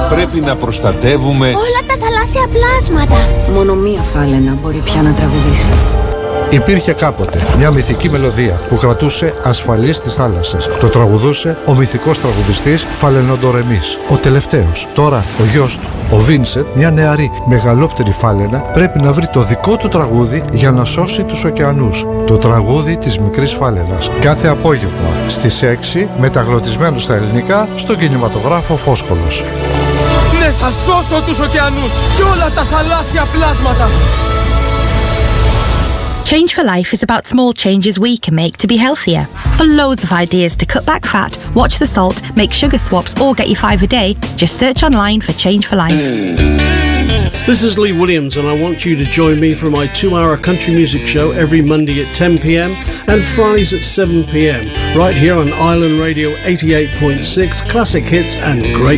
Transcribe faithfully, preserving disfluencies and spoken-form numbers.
πρέπει να προστατεύουμε όλα τα θαλάσσια πλάσματα. Μόνο μία φάλαινα μπορεί πια να τραγουδήσει. Υπήρχε κάποτε μια μυθική μελωδία που κρατούσε ασφαλείς τις θάλασσες. Το τραγουδούσε ο μυθικός τραγουδιστής Φαλενοντορεμής, ο τελευταίος. Τώρα ο γιος του, ο Βίνσεντ, μια νεαρή μεγαλόπτερη φάλαινα, πρέπει να βρει το δικό του τραγούδι για να σώσει τους ωκεανούς. Το τραγούδι της μικρής φάλαινας. Κάθε απόγευμα στις έξι, μεταγλωτισμένο στα ελληνικά, στον κινηματογράφο Φόσχολος. Ναι, θα σώσω τους ωκεανούς και όλα τα θαλάσσια πλάσματα. Change for Life is about small changes we can make to be healthier. For loads of ideas to cut back fat, watch the salt, make sugar swaps or get your five a day, just search online for Change for Life. This is Lee Williams and I want you to join me for my two-hour country music show every Monday at ten p.m. and Fridays at seven p.m. right here on Island Radio eighty-eight point six, classic hits and great